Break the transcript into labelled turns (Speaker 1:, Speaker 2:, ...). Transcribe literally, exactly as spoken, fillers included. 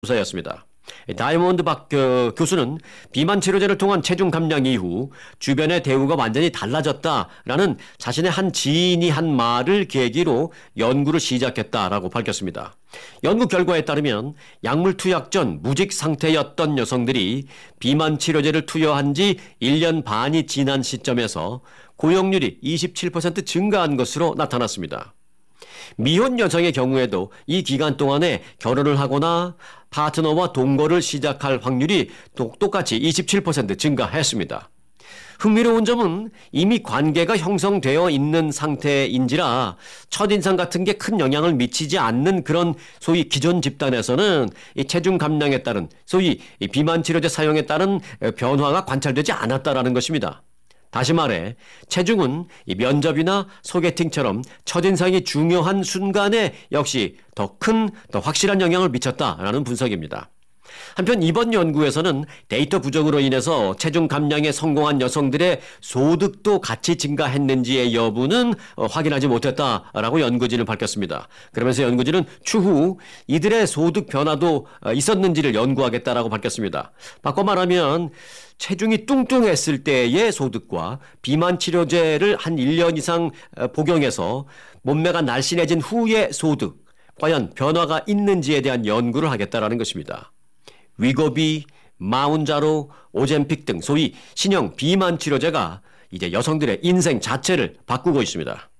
Speaker 1: 조사였습니다. 다이몬드 박 교- 교수는 비만 치료제를 통한 체중 감량 이후 주변의 대우가 완전히 달라졌다라는 자신의 한 지인이 한 말을 계기로 연구를 시작했다라고 밝혔습니다. 연구 결과에 따르면 약물 투약 전 무직 상태였던 여성들이 비만 치료제를 투여한 지 일 년 반이 지난 시점에서 고용률이 이십칠 퍼센트 증가한 것으로 나타났습니다. 미혼 여성의 경우에도 이 기간 동안에 결혼을 하거나 파트너와 동거를 시작할 확률이 똑같이 이십칠 퍼센트 증가했습니다. 흥미로운 점은 이미 관계가 형성되어 있는 상태인지라 첫인상 같은 게 큰 영향을 미치지 않는 그런 소위 기존 집단에서는 이 체중 감량에 따른 소위 비만 치료제 사용에 따른 변화가 관찰되지 않았다라는 것입니다. 다시 말해 체중은 이 면접이나 소개팅처럼 첫인상이 중요한 순간에 역시 더 큰, 더 확실한 영향을 미쳤다라는 분석입니다. 한편 이번 연구에서는 데이터 부족으로 인해서 체중 감량에 성공한 여성들의 소득도 같이 증가했는지의 여부는 확인하지 못했다라고 연구진은 밝혔습니다. 그러면서 연구진은 추후 이들의 소득 변화도 있었는지를 연구하겠다라고 밝혔습니다. 바꿔 말하면 체중이 뚱뚱했을 때의 소득과 비만 치료제를 한 일 년 이상 복용해서 몸매가 날씬해진 후의 소득, 과연 변화가 있는지에 대한 연구를 하겠다라는 것입니다. 위고비, 마운자로, 오젬픽 등 소위 신형 비만 치료제가 이제 여성들의 인생 자체를 바꾸고 있습니다.